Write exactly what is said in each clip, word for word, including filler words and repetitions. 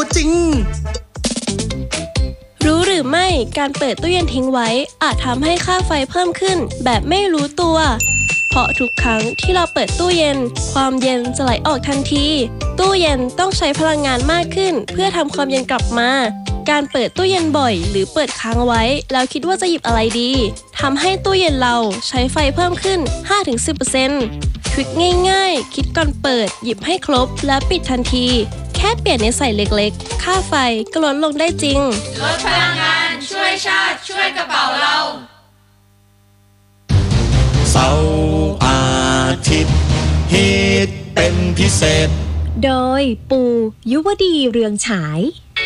จริงรู้หรือไม่การเปิดตู้เย็นทิ้งไว้อาจทำให้ค่าไฟเพิ่มขึ้นแบบไม่รู้ตัวเพราะทุกครั้งที่เราเปิดตู้เย็นความเย็นจะไหลออกทันทีตู้เย็นต้องใช้พลังงานมากขึ้นเพื่อทำความเย็นกลับมาการเปิดตู้เย็นบ่อยหรือเปิดค้างไว้แล้วคิดว่าจะหยิบอะไรดีทำให้ตู้เย็นเราใช้ไฟเพิ่มขึ้น ห้าถึงสิบเปอร์เซ็นต์ ทริคง่ายๆคิดก่อนเปิดหยิบให้ครบและปิดทันทีแค่เปลี่ยนนิสัยเล็กๆค่าไฟก็ลดลงได้จริงลดพลังงานช่วยชาติช่วยกระเป๋าเราเสาร์อาทิตย์ฮิตเป็นพิเศษโดยปูยุวดีเรืองฉาย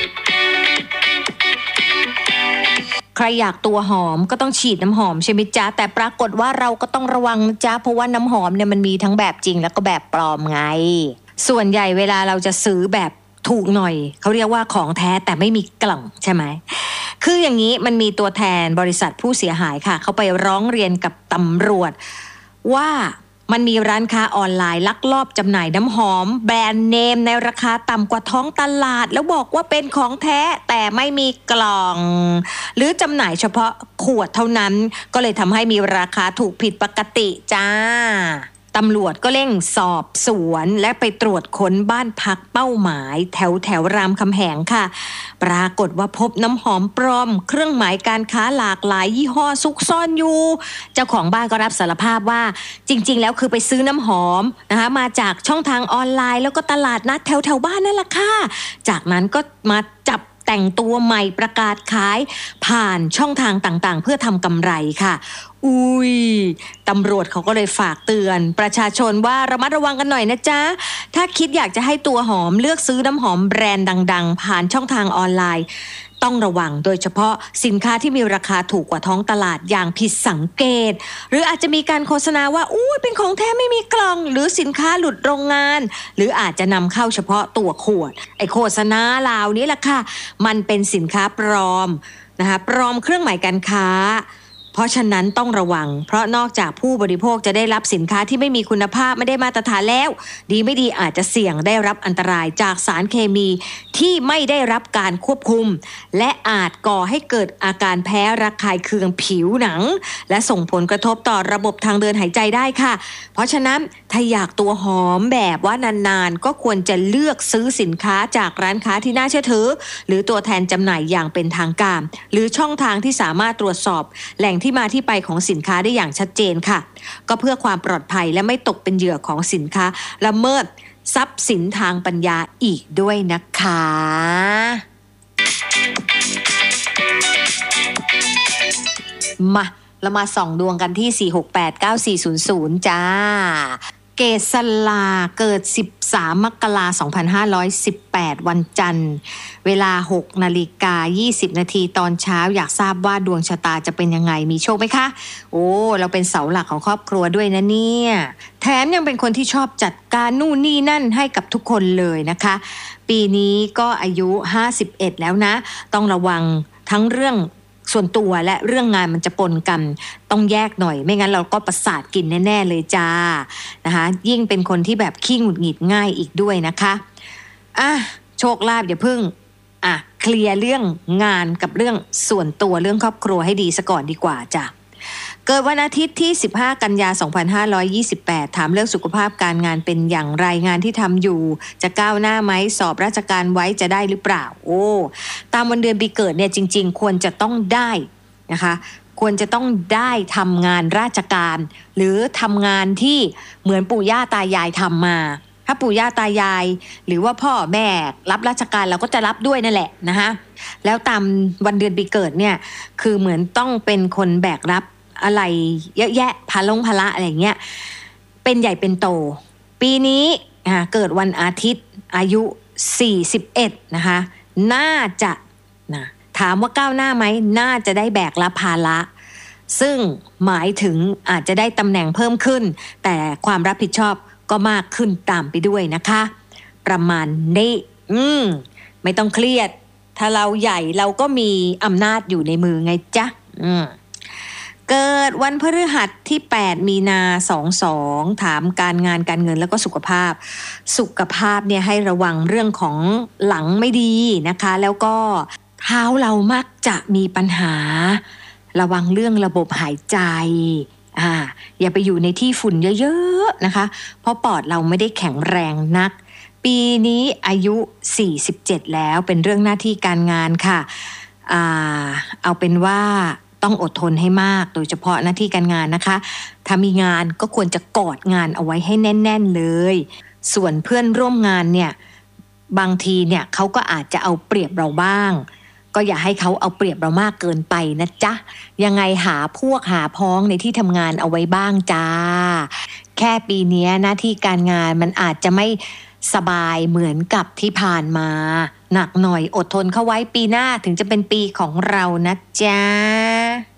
ใครอยากตัวหอมก็ต้องฉีดน้ำหอมใช่ไหมจ๊ะแต่ปรากฏว่าเราก็ต้องระวังนะจ๊ะเพราะว่าน้ำหอมเนี่ยมันมีทั้งแบบจริงแล้วก็แบบปลอมไงส่วนใหญ่เวลาเราจะซื้อแบบถูกหน่อยเขาเรียกว่าของแท้แต่ไม่มีกล่องใช่ไหมคืออย่างนี้มันมีตัวแทนบริษัทผู้เสียหายค่ะเขาไปร้องเรียนกับตำรวจว่ามันมีร้านค้าออนไลน์ลักลอบจำหน่ายน้ำหอมแบรนด์เนมในราคาต่ำกว่าท้องตลาดแล้วบอกว่าเป็นของแท้แต่ไม่มีกล่องหรือจำหน่ายเฉพาะขวดเท่านั้นก็เลยทำให้มีราคาถูกผิดปกติจ้าตำรวจก็เร่งสอบสวนและไปตรวจค้นบ้านพักเป้าหมายแถวแถวรามคำแหงค่ะปรากฏว่าพบน้ำหอมปลอมเครื่องหมายการค้าหลากหลายยี่ห้อซุกซ่อนอยู่เจ้าของบ้านก็รับสารภาพว่าจริงๆแล้วคือไปซื้อน้ำหอมนะคะมาจากช่องทางออนไลน์แล้วก็ตลาดนัดแถวแถวบ้านนั่นแหละค่ะจากนั้นก็มาจับแต่งตัวใหม่ประกาศขายผ่านช่องทางต่างๆเพื่อทำกำไรค่ะอุ้ยตำรวจเขาก็เลยฝากเตือนประชาชนว่าระมัดระวังกันหน่อยนะจ๊ะถ้าคิดอยากจะให้ตัวหอมเลือกซื้อน้ำหอมแบรนด์ดังๆผ่านช่องทางออนไลน์ต้องระวังโดยเฉพาะสินค้าที่มีราคาถูกกว่าท้องตลาดอย่างผิดสังเกตหรืออาจจะมีการโฆษณาว่าอู้เป็นของแท้ไม่มีกล่องหรือสินค้าหลุดโรงงานหรืออาจจะนำเข้าเฉพาะตัวขวดไอ้โฆษณาเหล่านี้แหละค่ะมันเป็นสินค้าปลอมนะคะปลอมเครื่องหมายการค้าเพราะฉะนั้นต้องระวังเพราะนอกจากผู้บริโภคจะได้รับสินค้าที่ไม่มีคุณภาพไม่ได้มาตรฐานแล้วดีไม่ดีอาจจะเสี่ยงได้รับอันตรายจากสารเคมีที่ไม่ได้รับการควบคุมและอาจก่อให้เกิดอาการแพ้ระคายเคืองผิวหนังและส่งผลกระทบต่อระบบทางเดินหายใจได้ค่ะเพราะฉะนั้นถ้าอยากตัวหอมแบบว่านานๆก็ควรจะเลือกซื้อสินค้าจากร้านค้าที่น่าเชื่อถือหรือตัวแทนจำหน่ายอย่างเป็นทางการหรือช่องทางที่สามารถตรวจสอบแหล่งที่มาที่ไปของสินค้าได้อย่างชัดเจนค่ะก็เพื่อความปลอดภัยและไม่ตกเป็นเหยื่อของสินค้าละเมิดทรัพย์สินทางปัญญาอีกด้วยนะคะมาเรามาส่องดวงกันที่สี่ หก แปด เก้า สี่ ศูนย์ ศูนย์จ้าเกษลาเกิดสิบสามมกราคมสองพันห้าร้อยสิบแปดวันจันทร์เวลา หกนาฬิกายี่สิบนาทีตอนเช้าอยากทราบว่าดวงชะตาจะเป็นยังไงมีโชคไหมคะโอ้เราเป็นเสาหลักของครอบครัวด้วยนะเนี่ยแถมยังเป็นคนที่ชอบจัดการนู่นนี่นั่นให้กับทุกคนเลยนะคะปีนี้ก็อายุห้าสิบเอ็ดแล้วนะต้องระวังทั้งเรื่องส่วนตัวและเรื่องงานมันจะปนกันต้องแยกหน่อยไม่งั้นเราก็ประสาทกินแน่ๆเลยจ้านะคะยิ่งเป็นคนที่แบบขี้หงุดหงิดง่ายอีกด้วยนะคะอ่ะโชคลาภอย่าพึ่งอ่ะเคลียร์เรื่องงานกับเรื่องส่วนตัวเรื่องครอบครัวให้ดีซะก่อนดีกว่าจ้ะเกิดวันอาทิตย์ที่สิบห้ากันยายนสองพันห้าร้อยยี่สิบแปดถามเรื่องสุขภาพการงานเป็นอย่างไร งานที่ทำอยู่จะก้าวหน้าไหมสอบราชการไว้จะได้หรือเปล่าโอ้ตามวันเดือนปีเกิดเนี่ยจริงๆควรจะต้องได้นะคะควรจะต้องได้ทำงานราชการหรือทำงานที่เหมือนปู่ย่าตายายทำมาถ้าปู่ย่าตายายหรือว่าพ่อแม่รับราชการเราก็จะรับด้วยนั่นแหละนะคะแล้วตามวันเดือนปีเกิดเนี่ยคือเหมือนต้องเป็นคนแบกรับอะไรเยอะแยะพาลงพละอะไรเงี้ยเป็นใหญ่เป็นโตปีนี้อ่าเกิดวันอาทิตย์อายุสี่สิบเอ็ดนะคะน่าจะนะถามว่าก้าวหน้าไหมน่าจะได้แบกรับภาระซึ่งหมายถึงอาจจะได้ตำแหน่งเพิ่มขึ้นแต่ความรับผิดชอบก็มากขึ้นตามไปด้วยนะคะประมาณนี้อืมไม่ต้องเครียดถ้าเราใหญ่เราก็มีอำนาจอยู่ในมือไงจ๊ะอืมเกิดวันพฤหัสที่แปดมีนาสองสองถามการงานการเงินแล้วก็สุขภาพสุขภาพเนี่ยให้ระวังเรื่องของหลังไม่ดีนะคะแล้วก็เท้าเรามักจะมีปัญหาระวังเรื่องระบบหายใจอ่าอย่าไปอยู่ในที่ฝุ่นเยอะๆนะคะเพราะปอดเราไม่ได้แข็งแรงนักปีนี้อายุสี่สิบเจ็ดแล้วเป็นเรื่องหน้าที่การงานค่ะอ่าเอาเป็นว่าต้องอดทนให้มากโดยเฉพาะหน้าที่การงานนะคะถ้ามีงานก็ควรจะกอดงานเอาไว้ให้แน่นๆเลยส่วนเพื่อนร่วมงานเนี่ยบางทีเนี่ยเขาก็อาจจะเอาเปรียบเราบ้างก็อย่าให้เขาเอาเปรียบเรามากเกินไปนะจ๊ะยังไงหาพวกหาพ้องในที่ทำงานเอาไว้บ้างจ้าแค่ปีนี้หน้าที่การงานมันอาจจะไม่สบายเหมือนกับที่ผ่านมาหนักหน่อยอดทนเข้าไว้ปีหน้าถึงจะเป็นปีของเรานะจ๊ะ